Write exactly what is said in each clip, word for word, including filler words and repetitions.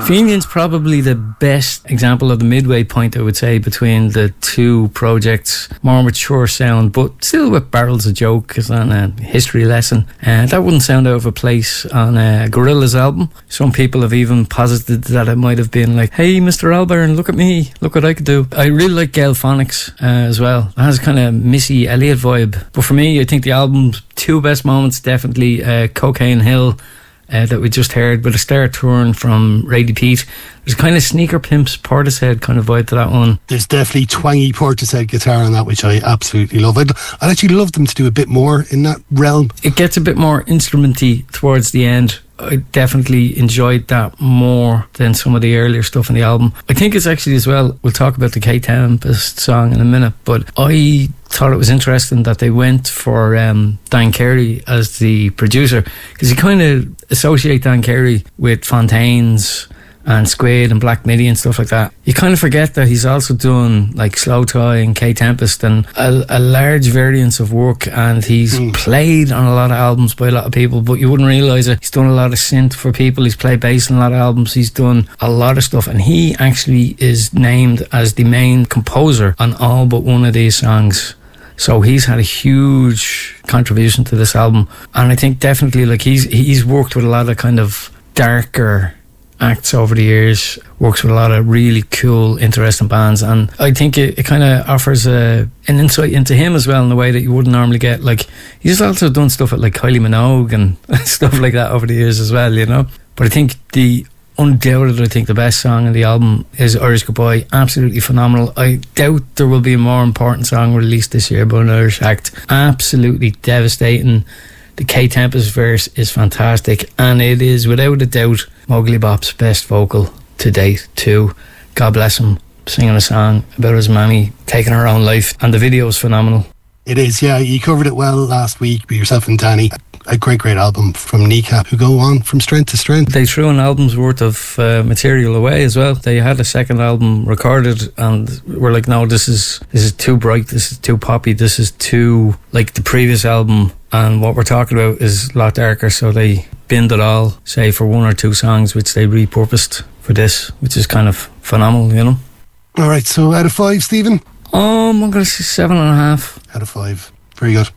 Fenian's probably the best example of the midway point, I would say, between the two projects. More mature sound, but still with barrels of jokes on a history lesson. Uh, that wouldn't sound out of place on a Gorillaz album. Some people have even posited that it might have been like, hey, Mister Albarn, look at me, look what I could do. I really like Gelphonics uh, as well. It has kind of Missy Elliott vibe. But for me, I think the album's two best moments, definitely uh, Cocaine Hill, Uh, that we just heard, with a star turn from Rady Pete. There's a kind of Sneaker Pimps Portishead kind of vibe to that one. There's definitely twangy Portishead guitar on that, which I absolutely love. I'd, I'd actually love them to do a bit more in that realm. It gets a bit more instrumenty towards the end. I definitely enjoyed that more than some of the earlier stuff in the album. I think it's actually as well, we'll talk about the K-Tempest song in a minute, but I thought it was interesting that they went for um, Dan Carey as the producer, because you kind of associate Dan Carey with Fontaines and Squid and Black Midi and stuff like that. You kind of forget that he's also done like Slow Tie and K-Tempest and a, a large variance of work, and he's mm. played on a lot of albums by a lot of people, but you wouldn't realise it. He's done a lot of synth for people, he's played bass on a lot of albums, he's done a lot of stuff, and he actually is named as the main composer on all but one of these songs. So he's had a huge contribution to this album, and I think definitely like he's he's worked with a lot of kind of darker acts over the years, works with a lot of really cool, interesting bands, and I think it, it kind of offers a, an insight into him as well in a way that you wouldn't normally get. Like, he's also done stuff with like Kylie Minogue and stuff like that over the years as well, you know. But I think the undoubted, I think the best song on the album is Irish Goodbye. Absolutely phenomenal. I doubt there will be a more important song released this year by an Irish act. Absolutely devastating. The K-Tempest verse is fantastic, and it is without a doubt Mowgli Bop's best vocal to date too. God bless him, singing a song about his mammy taking her own life, and the video is phenomenal. It is, yeah. You covered it well last week with yourself and Danny. A great, great album from Kneecap, who go on from strength to strength. They threw an album's worth of uh, material away as well. They had a second album recorded and were like, no, this is this is too bright, this is too poppy, this is too like the previous album, and what we're talking about is a lot darker. So they binned it all, say for one or two songs, which they repurposed for this, which is kind of phenomenal, you know. All right, so out of five, Stephen? Um, I'm going to say seven and a half. Out of five. Very good.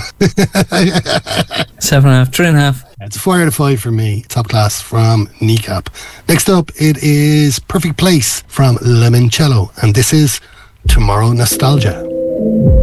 Seven and a half, three and a half. It's a four out of five for me. Top class from Kneecap. Next up, it is Perfect Place from Limoncello, and this is Tomorrow Nostalgia.